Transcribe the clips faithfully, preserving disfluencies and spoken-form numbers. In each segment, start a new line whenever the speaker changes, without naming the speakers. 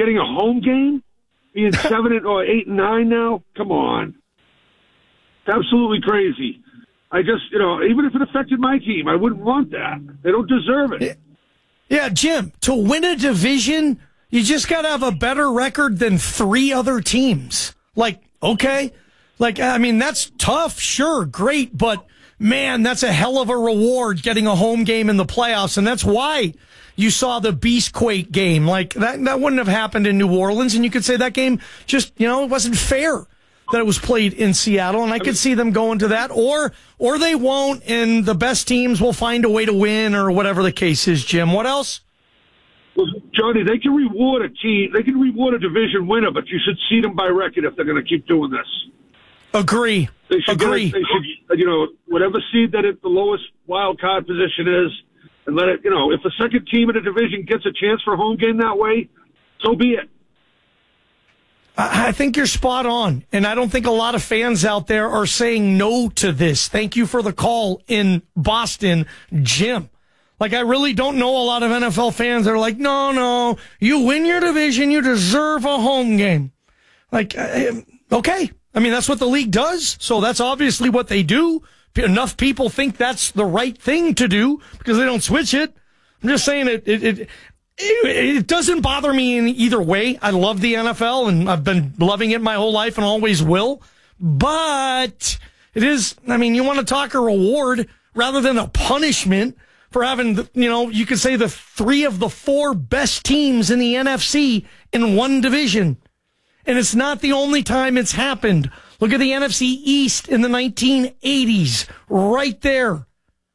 getting a home game, being seven and or eight and nine now. Come on, it's absolutely crazy. I just, you know, even if it affected my team, I wouldn't want that. They don't deserve it.
Yeah, Jim, to win a division, you just got to have a better record than three other teams. Like, okay, like, I mean, that's tough, sure, great, but man, that's a hell of a reward getting a home game in the playoffs, and that's why you saw the Beastquake game. Like, that, that wouldn't have happened in New Orleans, and you could say that game just, you know, it wasn't fair that it was played in Seattle, and I could see them going to that, or or they won't, and the best teams will find a way to win, or whatever the case is, Jim. What else?
Well, Johnny, they can reward a team, they can reward a division winner, but you should seed them by record if they're going to keep doing this.
Agree.
They should
Agree.
Get, they should, you know, whatever seed that it, the lowest wild card position is, and let it, you know, if the second team in a division gets a chance for a home game that way, so be it.
I think you're spot on, and I don't think a lot of fans out there are saying no to this. Thank you for the call in Boston, Jim. Like, I really don't know a lot of N F L fans that are like, no, no, you win your division, you deserve a home game. Like, okay. I mean, that's what the league does, so that's obviously what they do. Enough people think that's the right thing to do because they don't switch it. I'm just saying it, it, it It doesn't bother me in either way. I love the N F L, and I've been loving it my whole life and always will. But it is, I mean, you want to talk a reward rather than a punishment for having, you know, you could say the three of the four best teams in the N F C in one division. And it's not the only time it's happened. Look at the N F C East in the nineteen eighties, right there.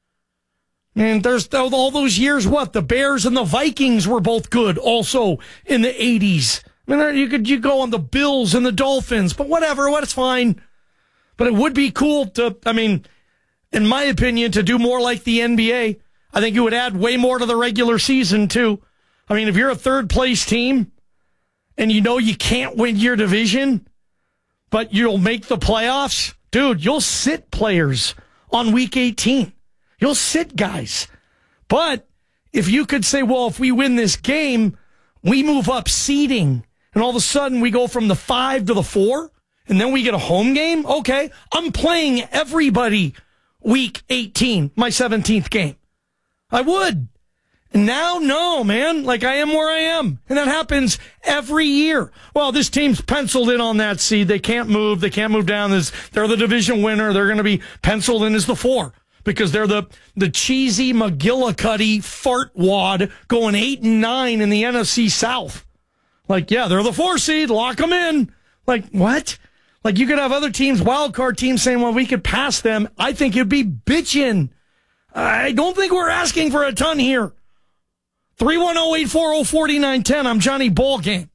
And there's all those years, what? The Bears and the Vikings were both good also in the eighties. I mean, you could you go on the Bills and the Dolphins, but whatever, what, it's fine. But it would be cool to, I mean, in my opinion, to do more like the N B A. I think it would add way more to the regular season, too. I mean, if you're a third-place team and you know you can't win your division, but you'll make the playoffs, dude, you'll sit players on week eighteen. You'll sit guys. But if you could say, well, if we win this game, we move up seeding, and all of a sudden we go from the five to the four, and then we get a home game, okay, I'm playing everybody week eighteen, my seventeenth game. I would. And now, no, man. Like, I am where I am. And that happens every year. Well, this team's penciled in on that seed. They can't move. They can't move down. They're the division winner. They're going to be penciled in as the four. Because they're the, the cheesy McGillicuddy fart wad going eight and nine in the N F C South. Like, yeah, they're the four seed. Lock them in. Like, what? Like, you could have other teams, wild card teams, saying, well, we could pass them. I think it'd be bitchin'. I don't think we're asking for a ton here. three one zero, eight four zero, four nine one zero. I'm Johnny Ballgame.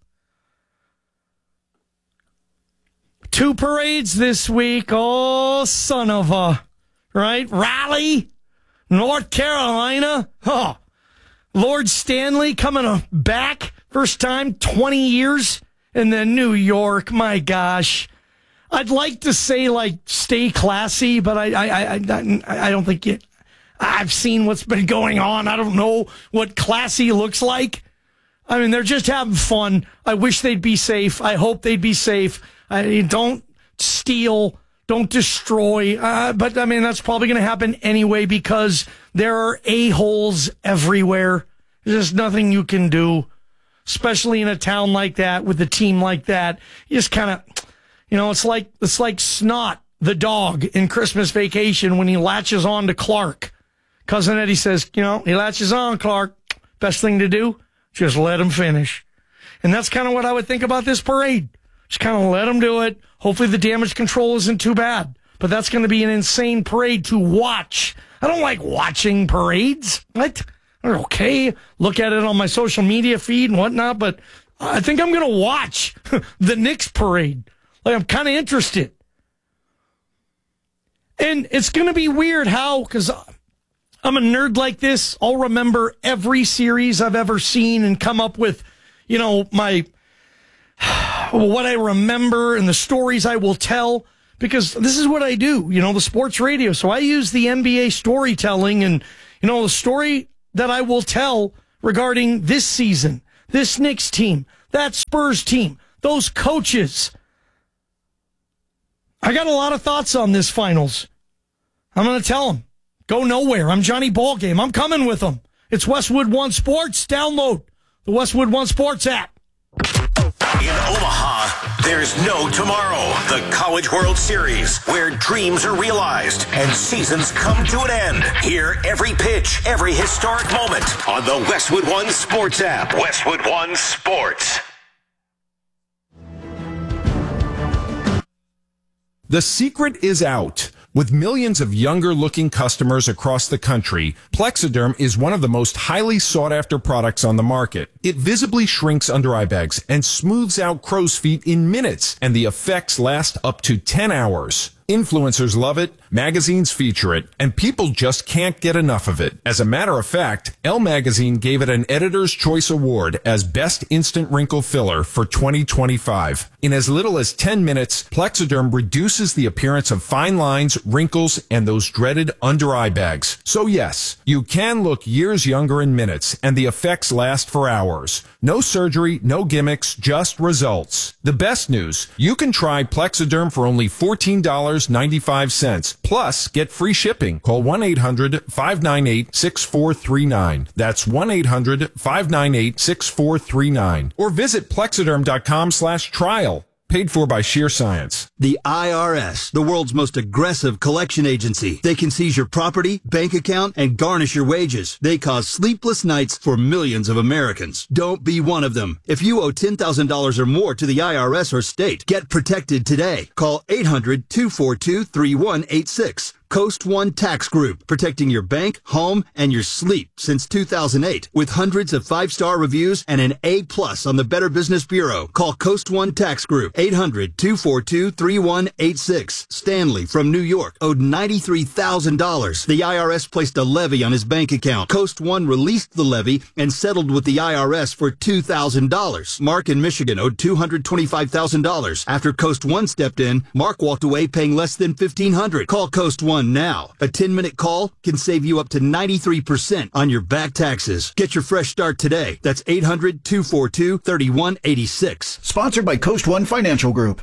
Two parades this week. Oh, son of a... Right? Raleigh, North Carolina. Oh, Lord Stanley coming back. First time, twenty years. And then New York. My gosh. I'd like to say, like, stay classy, but I I, I, I, I don't think it. I've seen what's been going on. I don't know what classy looks like. I mean, they're just having fun. I wish they'd be safe. I hope they'd be safe. I don't steal. Don't destroy. Uh, but, I mean, that's probably going to happen anyway because there are a-holes everywhere. There's just nothing you can do, especially in a town like that with a team like that. You just kind of, you know, it's like it's like Snot, the dog, in Christmas Vacation when he latches on to Clark. Cousin Eddie says, you know, he latches on, Clark. Best thing to do, just let him finish. And that's kind of what I would think about this parade. Just kind of let them do it. Hopefully the damage control isn't too bad. But that's going to be an insane parade to watch. I don't like watching parades. What? Okay, look at it on my social media feed and whatnot, but I think I'm going to watch the Knicks parade. Like, I'm kind of interested. And it's going to be weird how, because I'm a nerd like this, I'll remember every series I've ever seen and come up with, you know, my... what I remember and the stories I will tell, because this is what I do, you know, the sports radio. So I use the N B A storytelling and, you know, the story that I will tell regarding this season, this Knicks team, that Spurs team, those coaches. I got a lot of thoughts on this finals. I'm going to tell them, go nowhere. I'm Johnny Ballgame. I'm coming with them. It's Westwood One Sports. Download the Westwood One Sports app.
In Omaha, there's no tomorrow. The College World Series, where dreams are realized and seasons come to an end. Hear every pitch, every historic moment on the Westwood One Sports app. Westwood One Sports.
The secret is out. With millions of younger-looking customers across the country, Plexiderm is one of the most highly sought-after products on the market. It visibly shrinks under-eye bags and smooths out crow's feet in minutes, and the effects last up to ten hours. Influencers love it, magazines feature it, and people just can't get enough of it. As a matter of fact, Elle Magazine gave it an Editor's Choice Award as Best Instant Wrinkle Filler for twenty twenty-five. In as little as ten minutes, Plexiderm reduces the appearance of fine lines, wrinkles, and those dreaded under-eye bags. So yes, you can look years younger in minutes, and the effects last for hours. No surgery, no gimmicks, just results. The best news, you can try Plexiderm for only fourteen dollars and ninety-five cents. Plus, get free shipping. Call one eight hundred, five nine eight, six four three nine. That's one eight hundred, five nine eight, six four three nine. Or visit Plexiderm.com slash trial. Paid for by Sheer Science.
The I R S, the world's most aggressive collection agency. They can seize your property, bank account, and garnish your wages. They cause sleepless nights for millions of Americans. Don't be one of them. If you owe ten thousand dollars or more to the I R S or state, get protected today. Call eight hundred, two four two, three one eight six. Coast One Tax Group, protecting your bank, home, and your sleep since two thousand eight. With hundreds of five-star reviews and an A plus on the Better Business Bureau. Call Coast One Tax Group, eight hundred, two four two, three one eight six. Stanley from New York owed ninety-three thousand dollars. The I R S placed a levy on his bank account. Coast One released the levy and settled with the I R S for two thousand dollars. Mark in Michigan owed two hundred twenty-five thousand dollars. After Coast One stepped in, Mark walked away paying less than fifteen hundred dollars. Call Coast One now. A ten-minute call can save you up to ninety-three percent on your back taxes. Get your fresh start today. That's eight hundred, two four two, three one eight six.
Sponsored by Coast One Financial Group.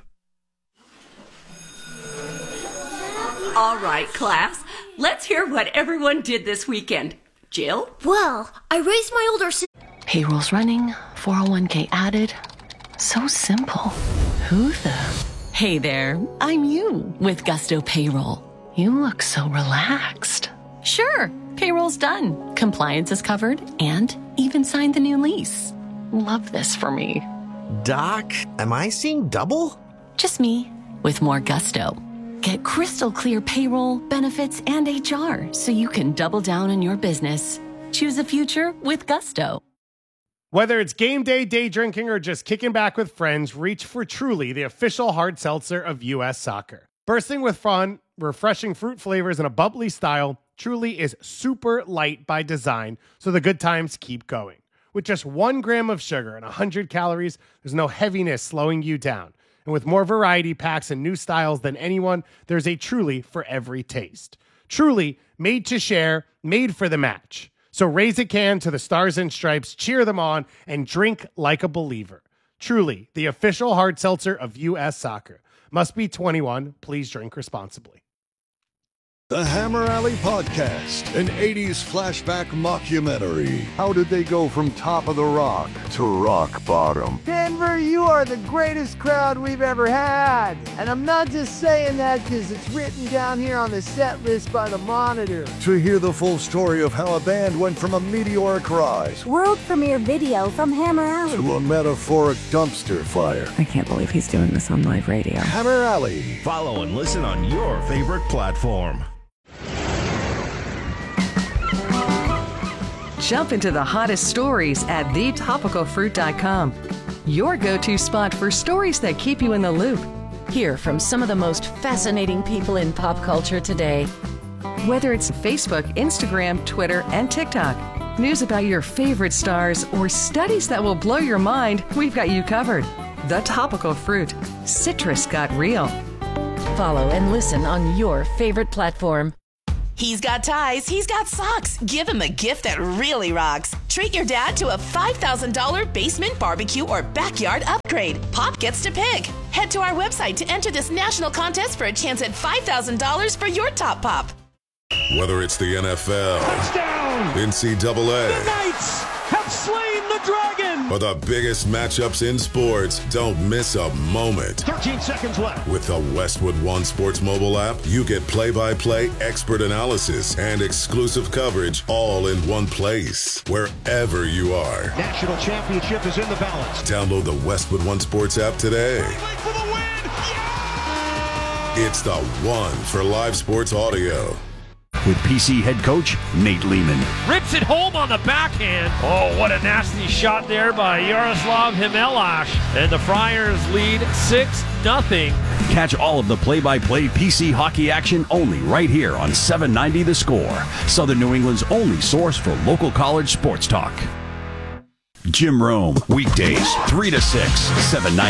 All right, class. Let's hear what everyone did this weekend. Jill?
Well, I raised my older sister.
Payroll's running, four oh one k added. So simple. Who the? Hey there, I'm you with Gusto Payroll. You look so relaxed. Sure, payroll's done. Compliance is covered and even signed the new lease. Love this for me.
Doc, am I seeing double?
Just me with more gusto. Get crystal clear payroll, benefits, and H R so you can double down on your business. Choose a future with Gusto.
Whether it's game day, day drinking, or just kicking back with friends, reach for Truly, the official hard seltzer of U S Soccer. Bursting with fun, refreshing fruit flavors, and a bubbly style, Truly is super light by design, so the good times keep going. With just one gram of sugar and one hundred calories, there's no heaviness slowing you down. And with more variety packs and new styles than anyone, there's a Truly for every taste. Truly, made to share, made for the match. So raise a can to the Stars and Stripes, cheer them on, and drink like a believer. Truly, the official hard seltzer of U S Soccer. Must be twenty-one. Please drink responsibly.
The Hammer Alley Podcast, an eighties flashback mockumentary. How did they go from top of the rock to rock bottom?
Denver, you are the greatest crowd we've ever had. And I'm not just saying that because it's written down here on the set list by the Monitor.
To hear the full story of how a band went from a meteoric rise,
world premiere video from Hammer Alley,
to a metaphoric dumpster fire.
I can't believe he's doing this on live radio.
Hammer Alley.
Follow and listen on your favorite platform.
Jump into the hottest stories at the topical fruit dot com. Your go-to spot for stories that keep you in the loop.
Hear from some of the most fascinating people in pop culture today.
Whether it's Facebook, Instagram, Twitter, and TikTok, news about your favorite stars, or studies that will blow your mind, we've got you covered. The Topical Fruit. Citrus got real.
Follow and listen on your favorite platform.
He's got ties, he's got socks. Give him a gift that really rocks. Treat your dad to a five thousand dollars basement barbecue or backyard upgrade. Pop gets to pick. Head to our website to enter this national contest for a chance at five thousand dollars for your top pop.
Whether it's the N F L,
touchdown,
N C double A,
the Knights have slain the dragon,
or the biggest matchups in sports, don't miss a moment.
thirteen seconds left.
With the Westwood One Sports mobile app, you get play-by-play expert analysis and exclusive coverage all in one place, wherever you are.
National championship is in the balance.
Download the Westwood One Sports app today.
For the win! Yeah!
It's the one for live sports audio.
With P C head coach Nate Lehman.
Rips it home on the backhand. Oh, what a nasty shot there by Yaroslav Himelash. And the Friars lead six nothing.
Catch all of the play-by-play P C hockey action only right here on seven ninety The Score, Southern New England's only source for local college sports talk. Jim Rome, weekdays, three to six, seven ninety.